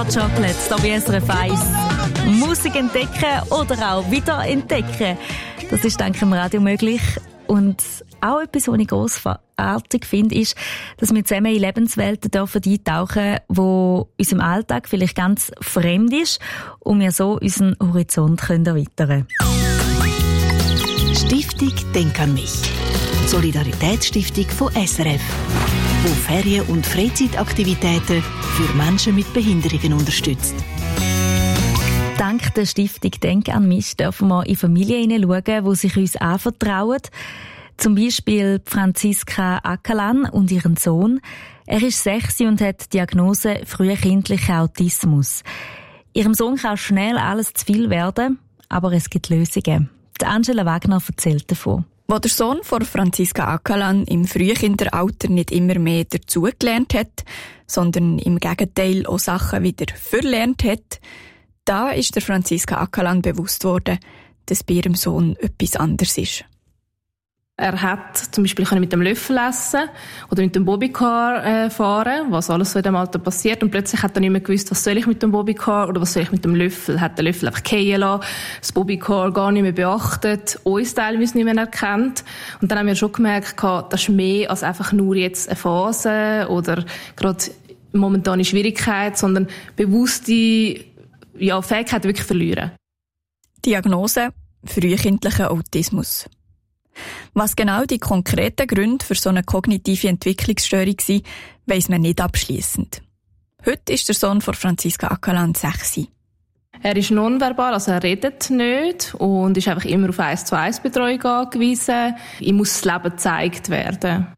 Hot Chocolate, da bei SRF 1. Musik entdecken oder auch wieder entdecken. Das ist, denke ich, im Radio möglich. Und auch etwas, was ich grossartig finde, ist, dass wir zusammen in Lebenswelten eintauchen dürfen, die unserem Alltag vielleicht ganz fremd ist und wir so unseren Horizont erweitern können. Stiftung Denk an mich. Solidaritätsstiftung von SRF, die Ferien- und Freizeitaktivitäten für Menschen mit Behinderungen unterstützt. Dank der Stiftung Denk an mich dürfen wir in Familien hineinschauen, die sich uns anvertrauen. Zum Beispiel Franziska Ackerlan und ihren Sohn. Er ist 6 und hat die Diagnose frühkindlicher Autismus. Ihrem Sohn kann schnell alles zu viel werden, aber es gibt Lösungen. Die Angela Wagner erzählt davon. Wo der Sohn von Franziska Ackerlan im Frühkinderalter nicht immer mehr dazugelernt hat, sondern im Gegenteil auch Sachen wieder verlernt hat, da ist der Franziska Ackerlan bewusst worden, dass bei ihrem Sohn etwas anderes ist. Er hat zum Beispiel mit dem Löffel essen oder mit dem Bobbycar fahren, was alles so in dem Alter passiert. Und plötzlich hat er nicht mehr gewusst, was soll ich mit dem Bobbycar oder was soll ich mit dem Löffel. Hat den Löffel einfach fallen lassen, das Bobbycar gar nicht mehr beachtet, uns teilweise nicht mehr erkannt. Und dann haben wir schon gemerkt, das ist mehr als einfach nur jetzt eine Phase oder gerade momentane Schwierigkeit, sondern bewusste Fähigkeiten wirklich verlieren. Diagnose: frühkindlicher Autismus. Was genau die konkreten Gründe für so eine kognitive Entwicklungsstörung sind, weiss man nicht abschliessend. Heute ist der Sohn von Franziska Ackerlan 6. Er ist nonverbal, also er redet nicht und ist einfach immer auf 1:1 Betreuung angewiesen. Ihm muss das Leben gezeigt werden.